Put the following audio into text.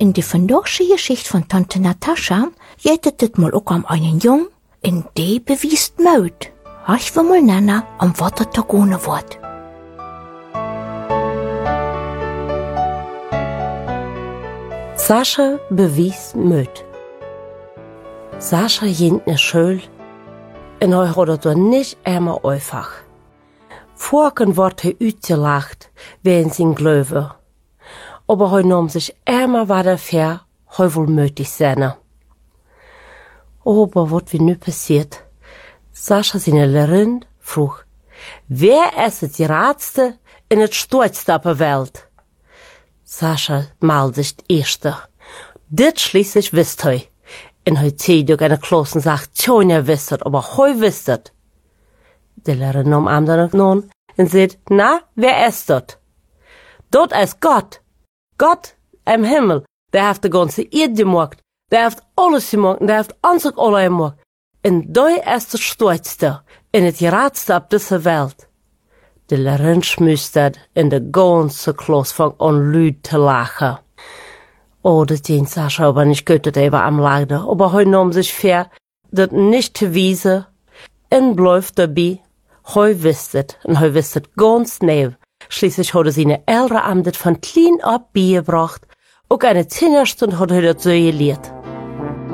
In die vandaagse Geschichte von Tante Natascha geht es mal auch um einen Jungen, in die bewiest Mut. Ich will mal nennen, um was er da gehen wird. Sascha bewies Mut. Sascha ging in die Schule und er hat es nicht immer einfach. Vorhin wird er ausgelacht wegen sein Glaube. Aber er nahm sich immer weiter vor, er will mutig sein. Aber was wie nu passiert? Sascha seine Lehrerin frug, wer ist het raadste en het stoerste op de Welt? Sascha malte sich die Erste. Dit schließlich wisst hij. En hij zei durch eine Klasse und sagt, Tjonja wisst het, aber hij wisst het. De Lehrer nahm ihm dann nun und sagt, na, wer ist dat? Dat ist Gott. Gott im Himmel, der hat die ganze Erde gemacht, der hat alles gemacht, der hat uns auch alle gemacht. Und der ist der Stolzste in het raadste op deze Welt. De Lehrerin schmüstert in de ganze Klasse fang an luid te lachen. Oh, das ging Sascha aber nicht gut, dass er am Laden, aber er nahm sich vor, das nicht zu wiesen, und bleibt dabei, er wisst es, und er wisst es ganz neu. Schließlich hat er seine Eltern am das von klein ab beigebracht, auch eine 10 Stunde hat er das so gelehrt.